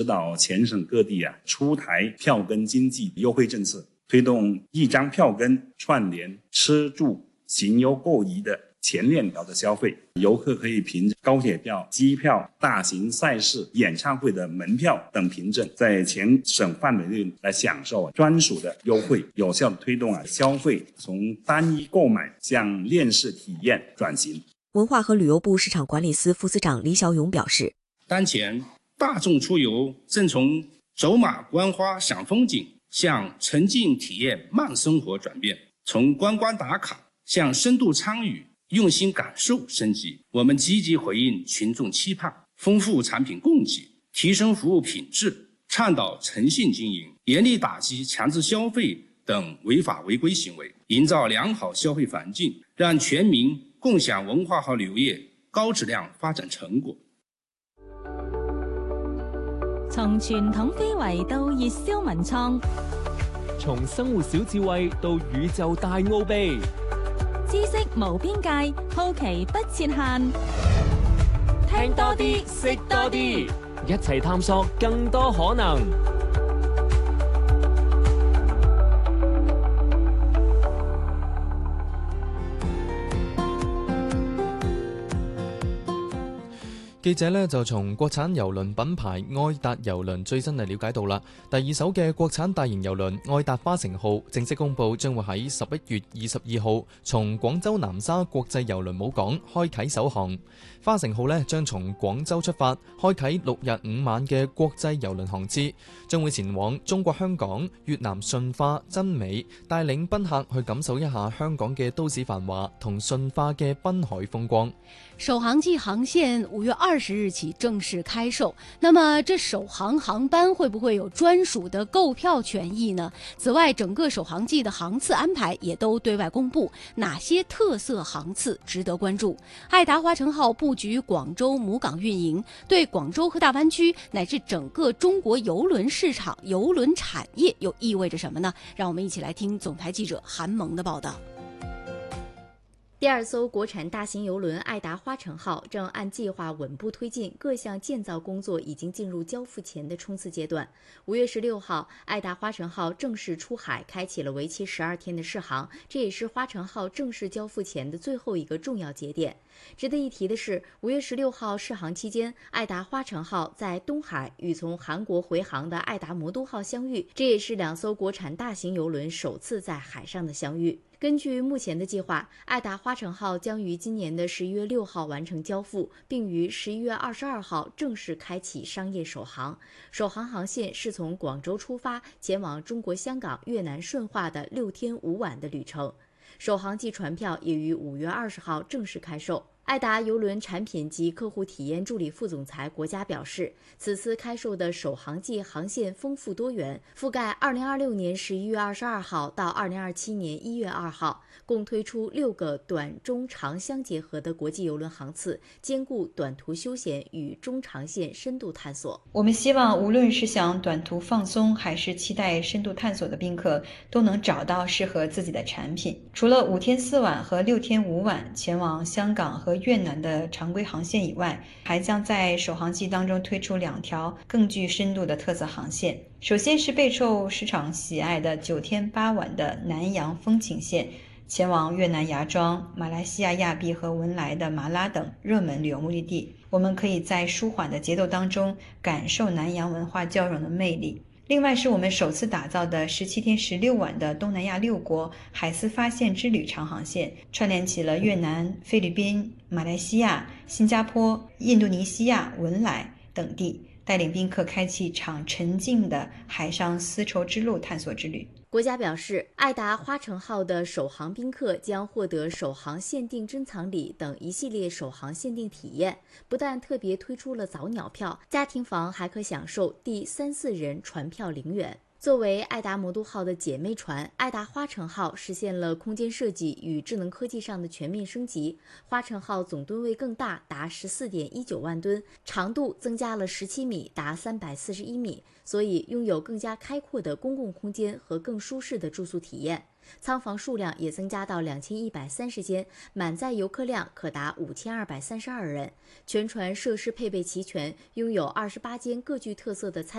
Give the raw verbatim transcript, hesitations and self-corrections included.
导全省各地啊出台票根经济优惠政策，推动一张票根串联吃住行优购移的全链条的消费，游客可以凭高铁票、机票、大型赛事、演唱会的门票等凭证，在全省范围内来享受专属的优惠，有效的推动啊消费从单一购买向链式体验转型。 文化和旅游部市场管理司副司长李小勇表示， 当前大众出游正从走马观花赏风景向沉浸体验慢生活转变，从观光打卡向深度参与用心感受升级。我们积极回应群众期盼，丰富产品供给，提升服务品质，倡导诚信经营，严厉打击强制消费等违法违规行为，营造良好消费环境，让全民共享文化和旅游业高质量發展成果。 從傳統非遺到熱銷文創， 從生活小智慧到宇宙大奧秘， 知識無邊界，好奇不設限。 聽多啲，識多啲，一齊探索更多可能。 記者呢就從國產郵輪品牌愛達郵輪最新嚟了解到啦，第二艘嘅國產大型郵輪愛達花城號正式公佈，將會喺十一月二十二號從廣州南沙國際郵輪母港開啟首航。花城號呢將從廣州出發，開啟六日五晚嘅國際郵輪航次，將會前往中國香港、越南順化、真美，帶領賓客去感受一下香港嘅都市繁華同順化嘅濱海風光。 首航季航線五月二十日起正式開售，那麼這首航航班會不會有專屬的購票權益呢？此外，整個首航季的航次安排也都對外公布，哪些特色航次值得關注？愛達花城號布局廣州母港運營，對廣州和大灣區乃至整個中國郵輪市場、郵輪產業又意味着什麼呢？讓我們一起來聽總台記者韓萌的報道。 第二艘国产大型邮轮爱达花城号正按计划稳步推进，各项建造工作已经进入交付前的冲刺阶段。五月十六号，爱达花城号正式出海，开启了为期十二天的试航，这也是花城号正式交付前的最后一个重要节点。值得一提的是，五月十六号试航期间，爱达花城号在东海与从韩国回航的爱达魔都号相遇，这也是两艘国产大型邮轮首次在海上的相遇。根据目前的计划，爱达花城号将于今年的十一月六号完成交付，并于十一月二十二号正式开启商业首航。首航航线是从广州出发，前往中国香港、越南顺化的六天五晚的旅程。首航季船票也于五月二十号正式开售。爱达邮轮产品及客户体验助理副总裁国家表示，此次开售的首航季航线丰富多元，覆盖二零二六年十一月二十二号到二零二七年一月二号，共推出六个短、中、长相结合的国际邮轮航次，兼顾短途休闲与中长线深度探索。 我们希望无论是想短途放松还是期待深度探索的宾客，都能找到适合自己的产品。除了五天四晚和六天五晚前往香港和越南的常规航线以外，还将在首航季当中推出两条更具深度的特色航线。首先是备受市场喜爱的九天八晚的南洋风情线，前往越南芽庄、马来西亚亚庇和文莱的马拉等热门旅游目的地。我们可以在舒缓的节奏当中感受南洋文化交融的魅力。另外是我们首次打造的十七天十六晚的东南亚六国海丝发现之旅长航线，串联起了越南、菲律宾、马来西亚、新加坡、印度尼西亚、文莱等地，带领宾客开启一场沉静的海上丝绸之路探索之旅。 国家表示，爱达花城号的首航宾客将获得首航限定珍藏礼等一系列首航限定体验，不但特别推出了早鸟票，家庭房还可享受第三四人船票零元。作为爱达魔都号的姐妹船，爱达花城号实现了空间设计与智能科技上的全面升级。花城号总吨位更大，达 十四点一九万吨，长度增加了十七米，达三百四十一米，所以拥有更加开阔的公共空间和更舒适的住宿体验。舱房数量也增加到两千一百三十间，满载游客量可达五千二百三十二人。全船设施配备齐全，拥有二十八间各具特色的餐